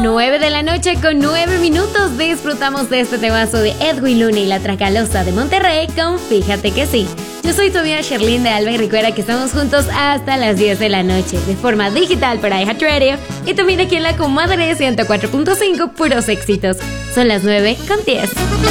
9 de la noche con 9 minutos. Disfrutamos de este temazo de Edwin Luna y la Tracalosa de Monterrey con Fíjate que sí. Yo soy tu amiga Sherlyn de Alba y recuerda que estamos juntos hasta las 10 de la noche de forma digital por iHeartRadio y también aquí en la comadre 104.5 puros éxitos. Son las 9 con 10.